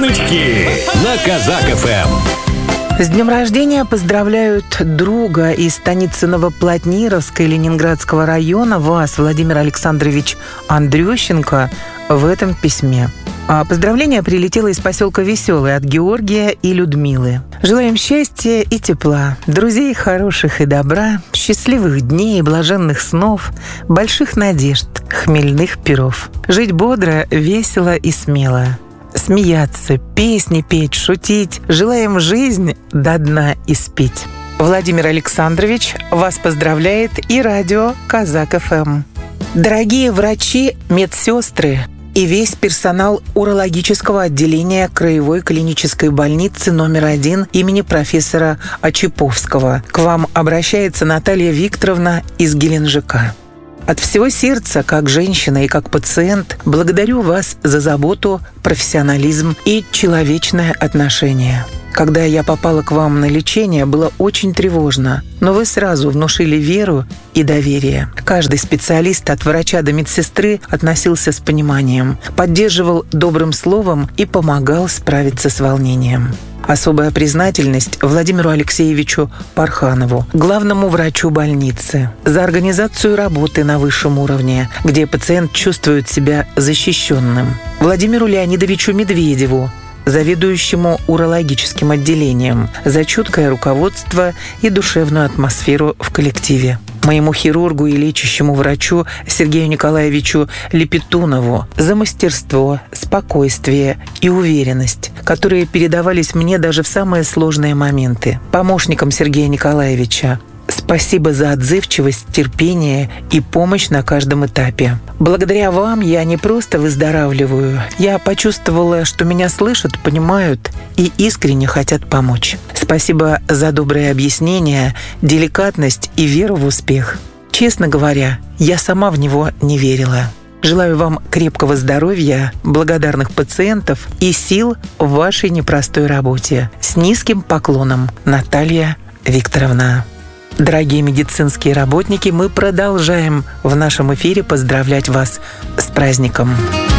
Имениннички на Казак ФМ. С днем рождения поздравляют друга из станицы Новоплотнировска Ленинградского района вас, Владимир Александрович Андрющенко, в этом письме. Поздравление прилетело из поселка Веселый от Георгия и Людмилы. Желаем счастья и тепла, друзей хороших и добра, счастливых дней и блаженных снов, больших надежд, хмельных перов. Жить бодро, весело и смело. Смеяться, песни петь, шутить. Желаем жизнь до дна испить. Владимир Александрович вас поздравляет и радио Казак ФМ. Дорогие врачи, медсестры и весь персонал урологического отделения Краевой клинической больницы номер 1 имени профессора Очаповского. К вам обращается Наталья Викторовна из Геленджика. От всего сердца, как женщина и как пациент, благодарю вас за заботу, профессионализм и человечное отношение. Когда я попала к вам на лечение, было очень тревожно, но вы сразу внушили веру и доверие. Каждый специалист от врача до медсестры относился с пониманием, поддерживал добрым словом и помогал справиться с волнением. Особая признательность Владимиру Алексеевичу Парханову, главному врачу больницы, за организацию работы на высшем уровне, где пациент чувствует себя защищенным. Владимиру Леонидовичу Медведеву, заведующему урологическим отделением, за чуткое руководство и душевную атмосферу в коллективе. Моему хирургу и лечащему врачу Сергею Николаевичу Лепетунову за мастерство, спокойствие и уверенность, которые передавались мне даже в самые сложные моменты. Помощникам Сергея Николаевича спасибо за отзывчивость, терпение и помощь на каждом этапе. Благодаря вам я не просто выздоравливаю, я почувствовала, что меня слышат, понимают и искренне хотят помочь. Спасибо за добрые объяснения, деликатность и веру в успех. Честно говоря, я сама в него не верила. Желаю вам крепкого здоровья, благодарных пациентов и сил в вашей непростой работе. С низким поклоном, Наталья Викторовна. Дорогие медицинские работники, мы продолжаем в нашем эфире поздравлять вас с праздником.